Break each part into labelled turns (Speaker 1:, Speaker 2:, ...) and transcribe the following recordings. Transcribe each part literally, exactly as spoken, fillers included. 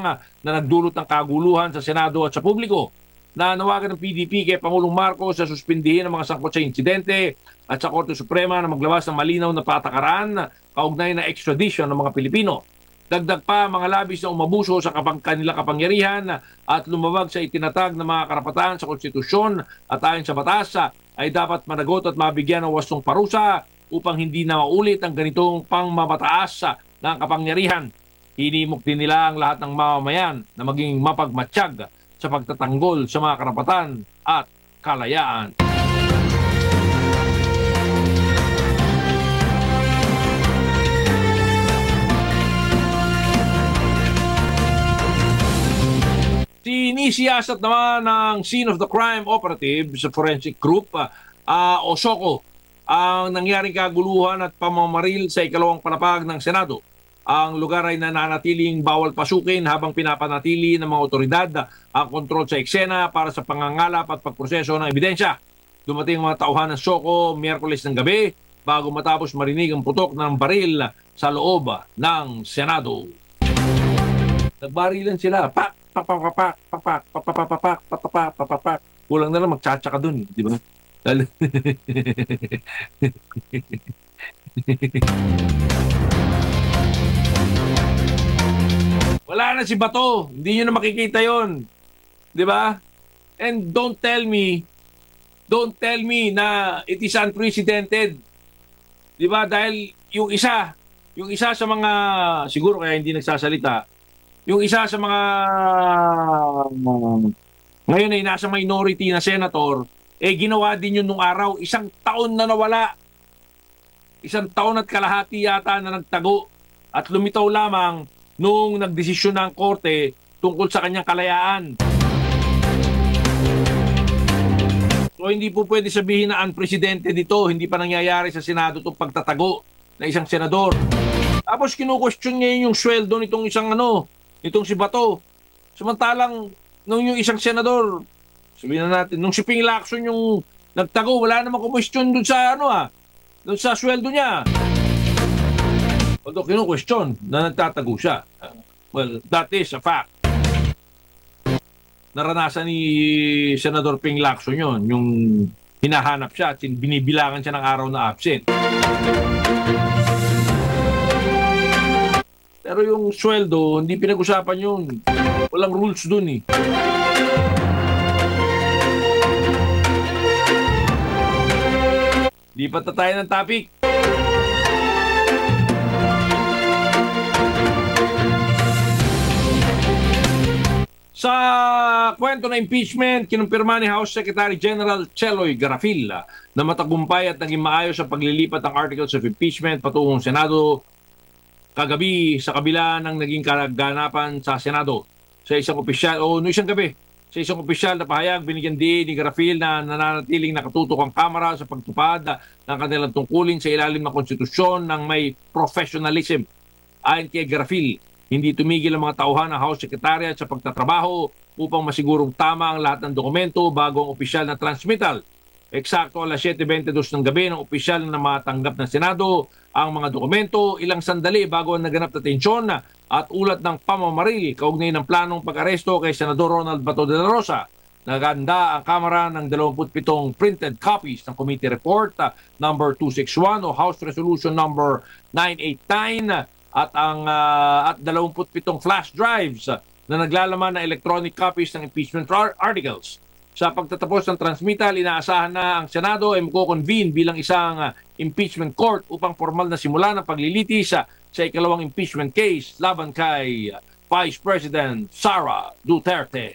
Speaker 1: ah, na nagdulot ng kaguluhan sa Senado at sa publiko. Nanawagan ng P D P kay Pangulong Marcos sa suspindihin ang mga sangkot sa insidente at sa Korte Suprema na maglabas ng malinaw na patakaran kaugnay na extradition ng mga Pilipino. Dagdag pa mga labis na umabuso sa kapang kanilang kapangyarihan at lumabag sa itinatag ng mga karapatan sa konstitusyon at ayon sa batas ay dapat managot at mabigyan ng wastong parusa upang hindi na maulit ang ganitong pangmamataas ng kapangyarihan. Hinimok din nila ang lahat ng mamamayan na maging mapagmatsyag sa pagtatanggol sa mga karapatan at kalayaan. Sinisiyasat naman ng Scene of the Crime Operative sa Forensic Group, uh, uh, o SOCO, ang nangyaring kaguluhan at pamamaril sa ikalawang palapag ng Senado. Ang lugar ay nananatiling bawal pasukin habang pinapanatili ng mga otoridad ang kontrol sa eksena para sa pangangalap at pagproseso ng ebidensya. Dumating ang mga tauhan ng SOCO Miyerkules ng gabi bago matapos marinig ang putok ng baril sa loob ng Senado. Nagbarilan sila. Pak, pak, pak, pak, pak, pak, pak, pak, pak, pak, pak, pak, pak, pak, pak. Kulang na lang magtsatsa ka dun, di ba? Wala na si Bato. Hindi nyo na makikita yon, di ba? And don't tell me, don't tell me na it is unprecedented. Di ba? Dahil yung isa, yung isa sa mga, siguro kaya hindi nagsasalita, yung isa sa mga ngayon ay nasa minority na senator, eh ginawa din yun nung araw. Isang taon na nawala. Isang taon at kalahati yata na nagtago at lumitaw lamang nung nagdesisyon ng korte tungkol sa kanyang kalayaan. So hindi po pwede sabihin na unprecedented ito, hindi pa nangyayari sa Senado itong pagtatago na isang senador. Tapos kinu-question niya yung sweldo nitong isang ano, nitong si Bato. Samantalang nung yung isang senador, sabihin na natin, nung si Ping Lacson yung nagtago, wala namang question dun sa ano ah, dun sa sweldo niya. Although kinu-question na nagtatago siya. Well, that is a fact. Naranasan ni Senador Ping Lacson yun, yung hinahanap siya at binibilangan siya ng araw na absent. Pero yung sweldo, hindi pinag-usapan yun. Walang rules dun eh. Lipat na tayo ng topic. Sa kwento na impeachment, kinumpirma ni House Secretary General Cheloy Garafil na matagumpay at naging maayos ang paglilipat ng articles of impeachment patungong Senado kagabi sa kabila ng naging kaganapan sa Senado. Sa isang opisyal, o no isang gabi, sa isang opisyal na pahayag, binigyan din ni Garafil na nananatiling nakatutok ang Kamara sa pagtupad ng kanilang tungkulin sa ilalim ng konstitusyon ng may professionalism. Ayon kay Garafil, hindi tumigil ang mga tauhan ng House Secretariat sa pagtatrabaho upang masigurong tama ang lahat ng dokumento bago ang opisyal na transmittal. Eksakto alas siyete bentidós ng gabi ng opisyal na matanggap ng Senado ang mga dokumento, ilang sandali bago ang naganap na tensyon at ulat ng pamamaril kaugnay ng planong pag-aresto kay Senador Ronald Bato de la Rosa. Naganda ang Kamara ng dalawampu't pitong printed copies ng Committee Report uh, number two sixty-one o House Resolution number nine eighty-nine at ang uh, at dalawampu't pitong flash drives uh, na naglalaman ng electronic copies ng impeachment articles. Sa pagtatapos ng transmittal, inaasahan na ang Senado ay magko-convene bilang isang uh, impeachment court upang formal na simula ng paglilitis uh, sa ikalawang impeachment case laban kay uh, Vice President Sara Duterte.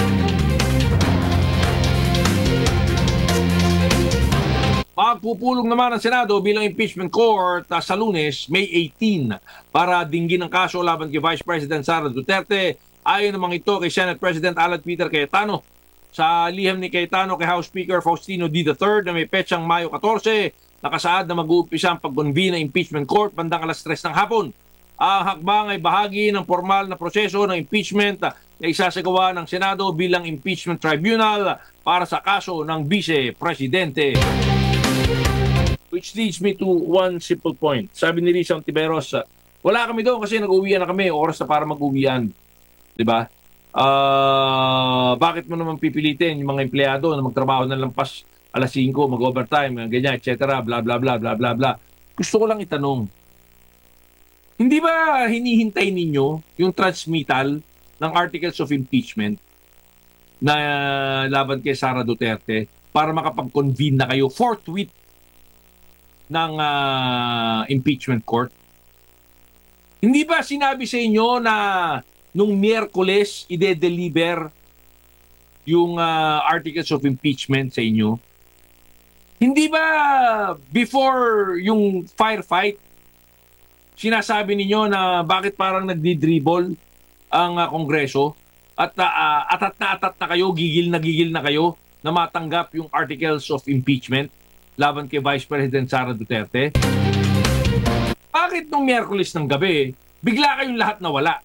Speaker 1: Magpupulong naman ang Senado bilang impeachment court uh, sa Lunes, May eighteenth, para dinggin ang kaso laban kay Vice President Sara Duterte. Ayon naman ito kay Senate President Alan Peter Cayetano. Sa liham ni Cayetano kay House Speaker Faustino D. the third na may petsang Mayo fourteen, nakasaad na mag-uumpisa ang pag-convene ng impeachment court bandang alas tres ng hapon. Ang hakbang ay bahagi ng formal na proseso ng impeachment na isasagawa ng Senado bilang impeachment tribunal para sa kaso ng Vice Presidente. Which leads me to one simple point. Sabi ni Risa Ontiveros, wala kami doon kasi nag-uwian na kami, oras na para mag-uwian. 'di ba? Ah, bakit mo naman pipilitin yung mga empleyado na magtrabaho ng lampas alas singko, mag-overtime, ganyan, et cetera, bla bla bla bla bla bla. Gusto ko lang itanong, hindi ba hinihintay ninyo yung transmittal ng articles of impeachment na laban kay Sara Duterte para makapag-convene na kayo forthwith ng ah, impeachment court? Hindi ba sinabi sa inyo na nung Miyerkules ide-deliver yung ah, articles of impeachment sa inyo? Hindi ba before yung firefight, sinasabi ninyo na bakit parang nagdi-dribble ang ah, Kongreso at ah, atat na atat na kayo, gigil na gigil na kayo na matanggap yung articles of impeachment laban kay Vice President Sara Duterte? Bakit nung Miyerkules ng gabi, bigla kayong lahat nawala?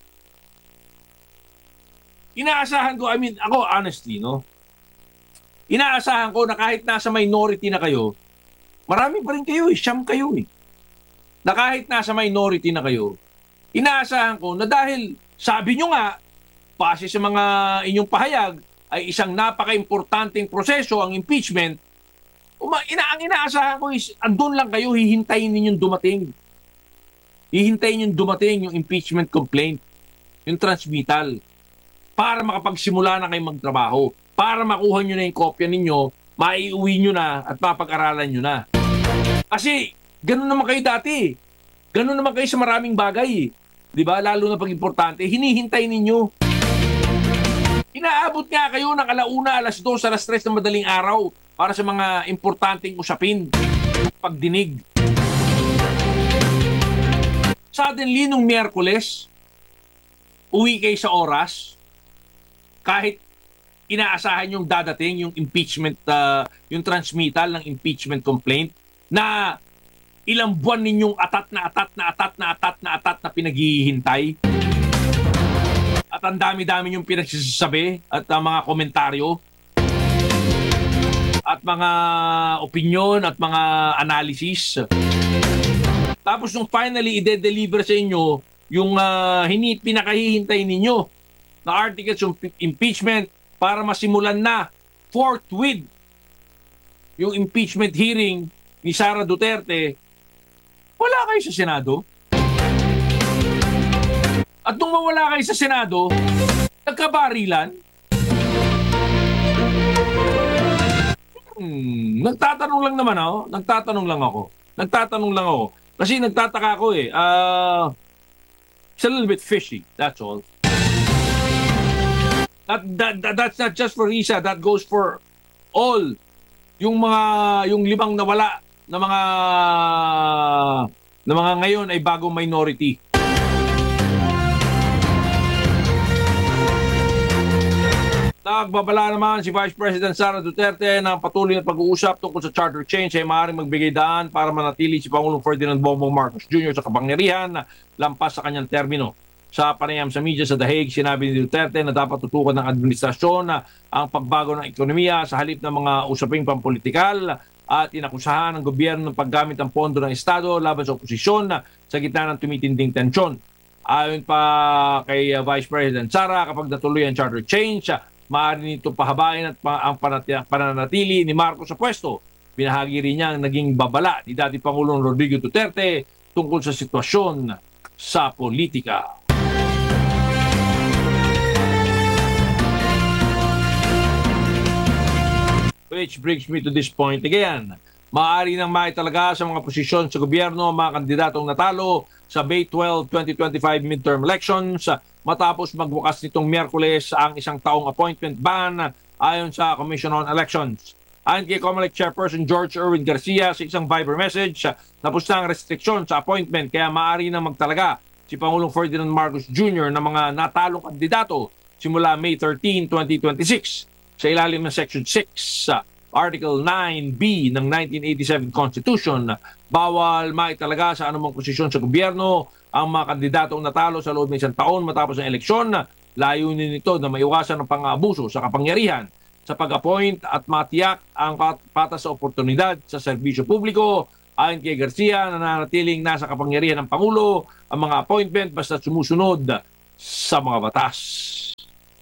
Speaker 1: Inaasahan ko, I mean, ako honestly, no? Inaasahan ko na kahit nasa minority na kayo, marami pa rin kayo eh, siyam kayo eh. Na kahit nasa minority na kayo, inaasahan ko na dahil sabi nyo nga, base sa mga inyong pahayag, ay isang napaka-importanting proseso ang impeachment, uma, ina, ang inaasahan ko is, andun lang kayo, hihintayin ninyong dumating. Hihintayin ninyong dumating yung impeachment complaint, yung transmittal, para makapagsimula na kayong magtrabaho, para makuha nyo na yung kopya ninyo, maiuwi nyo na at mapag-aralan nyo na. Kasi, ganun naman kayo dati. Ganun naman kayo sa maraming bagay. Di ba? Lalo na pag importante, hinihintay ninyo. Inaabot nga kayo ng alauna, alas dos, alas tres ng madaling araw para sa mga importanteng usapin, pagdinig. Suddenly, nung Miyerkules, uwi kayo sa oras, kahit inaasahan yung dadating, yung impeachment, uh, yung transmittal ng impeachment complaint, na ilang buwan ninyong atat na atat na atat na atat na atat na pinaghihintay. At ang dami-dami yung pinagsasabi at uh, mga komentaryo at mga opinion at mga analysis. Tapos nung finally ide-deliver sa inyo yung uh, hini pinakahihintay ninyo na articles of impeachment para masimulan na forthwith yung impeachment hearing ni Sara Duterte, wala kayo sa Senado. At nung mawala kayo sa Senado, nagkabarilan. Hmm, nagtatanong lang naman ako. Nagtatanong lang ako. Nagtatanong lang ako. Kasi nagtataka ako eh. Uh, it's a little bit fishy. That's all. That, that, that, that's not just for Risa. That goes for all. Yung mga, yung limang nawala na mga, na mga ngayon ay bagong minority. Nagbabala naman si Vice President Sara Duterte ng patuloy na pag-uusap tungkol sa charter change ay maaaring magbigay daan para manatili si Pangulong Ferdinand Bongbong Marcos Junior sa kapangyarihan na lampas sa kanyang termino. Sa panayam sa media sa The Hague, sinabi ni Duterte na dapat tutukan ng administrasyon ang pagbago ng ekonomiya sa halip ng mga usaping pampolitikal at inakusahan ng gobyerno ng paggamit ng pondo ng Estado laban sa oposisyon sa gitna ng tumitinding tensyon. Ayon pa kay Vice President Sara, kapag natuloy ang charter change, maaari nito pahabain at pa, ang pananatili ni Marcos sa pwesto. Binahagi rin niya ang naging babala ni dating Pangulong Rodrigo Duterte tungkol sa sitwasyon sa politika. Which brings me to this point again. Maaari nang maitalaga sa mga posisyon sa gobyerno ang mga kandidatong natalo sa May twelfth, twenty twenty-five midterm elections matapos magwakas nitong Miyerkules ang isang taong appointment ban ayon sa Commission on Elections. Ayon kay COMELEC Chairperson George Erwin Garcia sa isang Viber message, tapos na ang restriksyon sa appointment kaya maaari nang magtalaga si Pangulong Ferdinand Marcos Junior ng mga natalong kandidato simula May thirteenth, twenty twenty-six sa ilalim ng Section six sa Article nine B ng nineteen eighty-seven Constitution. Bawal maitalaga sa anumang posisyon sa gobyerno ang mga kandidatong natalo sa loob ng isang taon matapos ng eleksyon. Layunin nito na maiwasan ang pang-aabuso sa kapangyarihan sa pag-appoint at matiyak ang patas sa oportunidad sa serbisyo publiko. Ayon kay Garcia, nananatiling nasa kapangyarihan ng Pangulo ang mga appointment basta sumusunod sa mga batas.